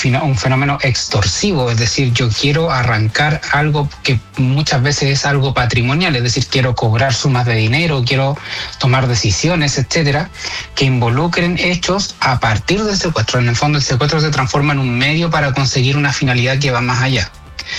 un fenómeno extorsivo, es decir, yo quiero arrancar algo que muchas veces es algo patrimonial, es decir, quiero cobrar sumas de dinero, quiero tomar decisiones, etcétera, que involucren hechos a partir del secuestro. En el fondo, el secuestro se transforma en un medio para conseguir una finalidad que va más allá.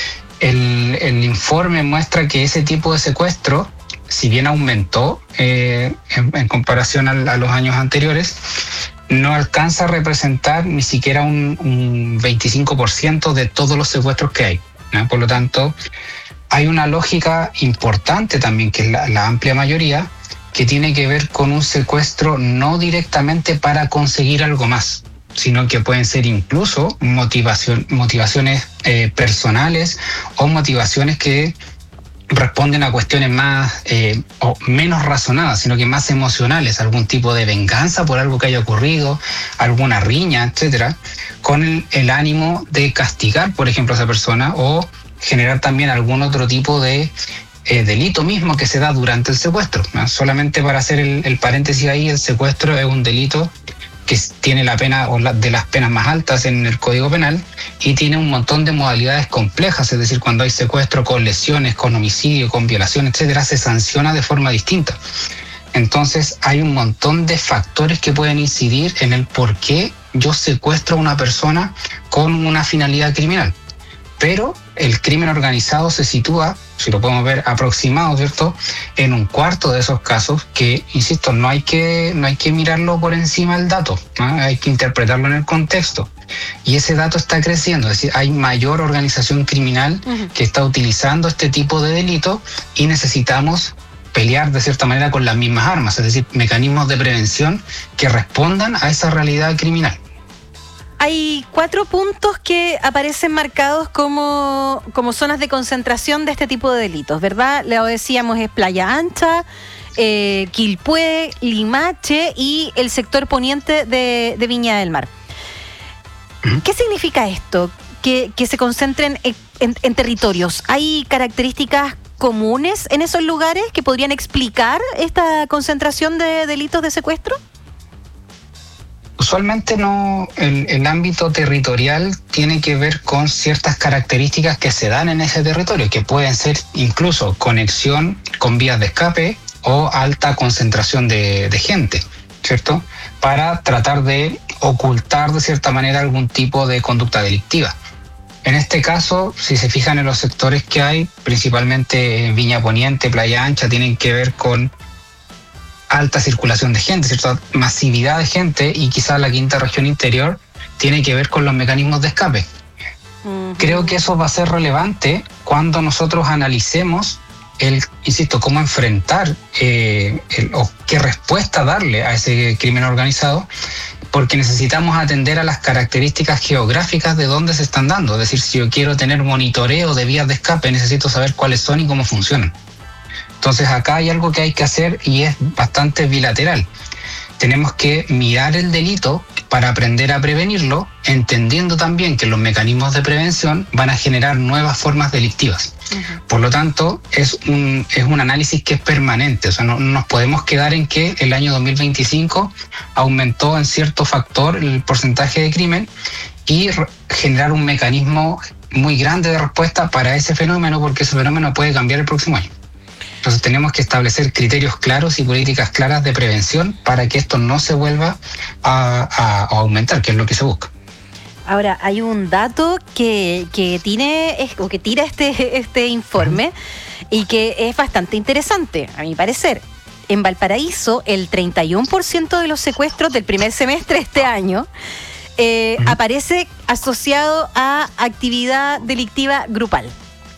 El informe muestra que ese tipo de secuestro, si bien aumentó en comparación a los años anteriores, no alcanza a representar ni siquiera un 25% de todos los secuestros que hay, ¿no? Por lo tanto, hay una lógica importante también, que es la amplia mayoría, que tiene que ver con un secuestro no directamente para conseguir algo más, sino que pueden ser incluso motivaciones personales o motivaciones que responden a cuestiones más o menos razonadas, sino que más emocionales, algún tipo de venganza por algo que haya ocurrido, alguna riña, etcétera, con el ánimo de castigar, por ejemplo, a esa persona, o generar también algún otro tipo de delito mismo que se da durante el secuestro, ¿no? Solamente para hacer el paréntesis ahí, el secuestro es un delito que tiene la pena o de las penas más altas en el Código Penal y tiene un montón de modalidades complejas, es decir, cuando hay secuestro con lesiones, con homicidio, con violación, etcétera, se sanciona de forma distinta. Entonces hay un montón de factores que pueden incidir en el por qué yo secuestro a una persona con una finalidad criminal. Pero el crimen organizado se sitúa, si lo podemos ver aproximado, ¿cierto?, en un cuarto de esos casos que, insisto, no hay que mirarlo por encima del dato, ¿no? Hay que interpretarlo en el contexto. Y ese dato está creciendo, es decir, hay mayor organización criminal que está utilizando este tipo de delitos y necesitamos pelear de cierta manera con las mismas armas, es decir, mecanismos de prevención que respondan a esa realidad criminal. Hay 4 puntos que aparecen marcados como zonas de concentración de este tipo de delitos, ¿verdad? Lo decíamos, es Playa Ancha, Quilpué, Limache y el sector poniente de Viña del Mar. ¿Qué significa esto? Que se concentren en territorios. ¿Hay características comunes en esos lugares que podrían explicar esta concentración de delitos de secuestro? Usualmente no, el ámbito territorial tiene que ver con ciertas características que se dan en ese territorio, que pueden ser incluso conexión con vías de escape o alta concentración de gente, ¿cierto? Para tratar de ocultar de cierta manera algún tipo de conducta delictiva. En este caso, si se fijan en los sectores que hay, principalmente Viña Poniente, Playa Ancha, tienen que ver con alta circulación de gente, cierta masividad de gente, y quizás la quinta región interior tiene que ver con los mecanismos de escape. Creo que eso va a ser relevante cuando nosotros analicemos cómo enfrentar o qué respuesta darle a ese crimen organizado, porque necesitamos atender a las características geográficas de dónde se están dando. Es decir, si yo quiero tener monitoreo de vías de escape, necesito saber cuáles son y cómo funcionan. Entonces acá hay algo que hay que hacer y es bastante bilateral. Tenemos que mirar el delito para aprender a prevenirlo, entendiendo también que los mecanismos de prevención van a generar nuevas formas delictivas. Por lo tanto, es un análisis que es permanente. O sea, no nos podemos quedar en que el año 2025 aumentó en cierto factor el porcentaje de crimen y generar un mecanismo muy grande de respuesta para ese fenómeno, porque ese fenómeno puede cambiar el próximo año. Entonces tenemos que establecer criterios claros y políticas claras de prevención para que esto no se vuelva a aumentar, que es lo que se busca. Ahora, hay un dato que tira este informe y que es bastante interesante, a mi parecer. En Valparaíso, el 31% de los secuestros del primer semestre de este año aparece asociado a actividad delictiva grupal.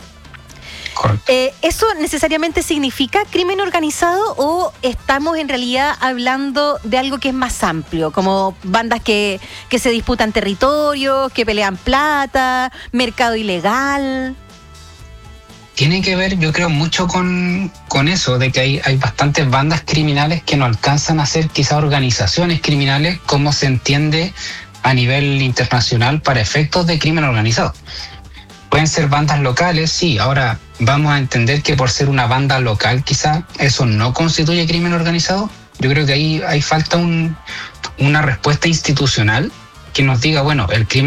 ¿Eso necesariamente significa crimen organizado o estamos en realidad hablando de algo que es más amplio, como bandas que se disputan territorios, que pelean plata, mercado ilegal? Tiene que ver, yo creo, mucho con eso, de que hay bastantes bandas criminales que no alcanzan a ser quizá organizaciones criminales como se entiende a nivel internacional para efectos de crimen organizado. Pueden ser bandas locales, sí. Ahora vamos a entender que por ser una banda local quizá eso no constituye crimen organizado. Yo creo que ahí falta una respuesta institucional que nos diga, bueno, el crimen